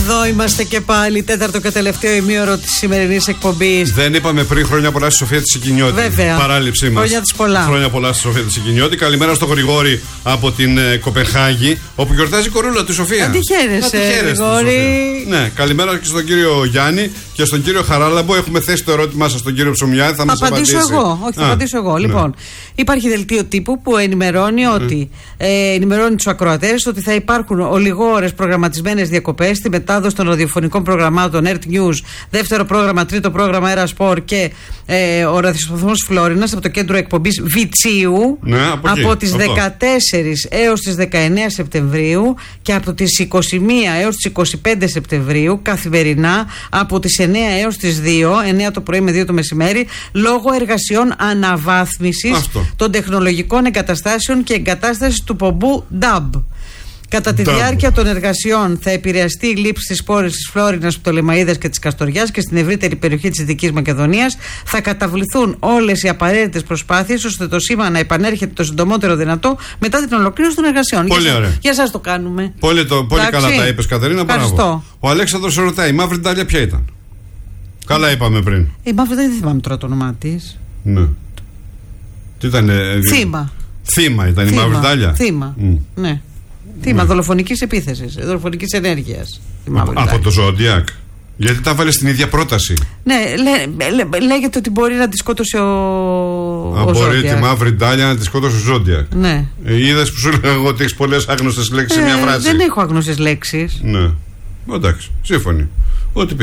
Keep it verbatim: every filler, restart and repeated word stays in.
Εδώ είμαστε και πάλι, τέταρτο και τελευταίο ημίωρο της σημερινής εκπομπής. Δεν είπαμε πριν χρόνια πολλά στη Σοφία τη Σικινιώτη. Βέβαια. Παράληψή μας. Χρόνια της πολλά. Χρόνια πολλά στη Σοφία τη Σικινιώτη. Καλημέρα στον Γρηγόρη από την ε, Κοπενχάγη, όπου γιορτάζει η κορούλα του Σοφία. Αν τη χαίρεσαι, Γρηγόρη. Ναι, καλημέρα και στον κύριο Γιάννη και στον κύριο Χαράλαμπο. Έχουμε θέσει το ερώτημά σας στον κύριο Ψωμιάδη. Θα, θα μας απαντήσω απαντήσει. εγώ. Όχι, θα Α, απαντήσω εγώ. Ναι. Λοιπόν, υπάρχει δελτίο τύπου που ενημερώνει mm. ότι ε, ενημερώνει τους ακροατές ότι θα υπάρχουν ολιγόρες προγραμματισμένες διακοπές στη μετάδοση των ραδιοφωνικών προγραμμάτων Earth News, δεύτερο πρόγραμμα, τρίτο πρόγραμμα Aera Sport και ε, ο ραδιοσταθμός Φλόρινας από το κέντρο εκπομπής Βιτσίου ναι, από, από τις δεκατέσσερις έως τις δεκαεννέα Σεπτεμβρίου και από τις είκοσι μία έως τις είκοσι πέντε Σεπτεμβρίου καθημερινά από τις εννέα έως τις δύο, εννέα το πρωί με δύο το μεσημέρι, λόγω εργασιών αναβάθμισης Αυτό. των τεχνολογικών εγκαταστάσεων και εγκατάστασης του πομπού νταμπ. Κατά τη Νταμπ. διάρκεια των εργασιών θα επηρεαστεί η λήψη της πόλης της Φλόρινας, Πτολεμαΐδας και της Καστοριάς και στην ευρύτερη περιοχή της Δυτικής Μακεδονίας. Θα καταβληθούν όλες οι απαραίτητες προσπάθειες ώστε το σήμα να επανέρχεται το συντομότερο δυνατό μετά την ολοκλήρωση των εργασιών. Πολύ για, ωραία. Για εσάς το κάνουμε. Πολύ, το, πολύ καλά τα είπες, Κατερίνα. Μπράβο. Ο Αλέξανδρος ρωτάει, η Μαύρη Ντάλια ποια ήταν? Καλά είπαμε πριν. Η Μαύρη Ντάλια δεν θυμάμαι τώρα το όνομά της. Ναι. Τι ήταν? Θύμα. Θύμα ήταν Θύμα. η Μαύρη Ντάλια. Θύμα. Mm. Ναι. Θύμα ναι. δολοφονικής επίθεσης, δολοφονικής ενέργειας. Από, από το Zodiac. Γιατί τα βάλε στην ίδια πρόταση. Ναι, λέ, λέ, λέγεται ότι μπορεί να τη σκότωσε ο, Α, ο μπορεί Zodiac. τη Μαύρη Ντάλια να τη σκότωσε ο Zodiac. Ναι. Ε, είδες που σου λέγα εγώ ότι έχεις πολλές άγνωστες λέξεις ε, σε μια φράση. Δεν έχω άγνωστες λέξεις. Ναι. Εντάξει, σύμφωνοι. Ό,τι πει.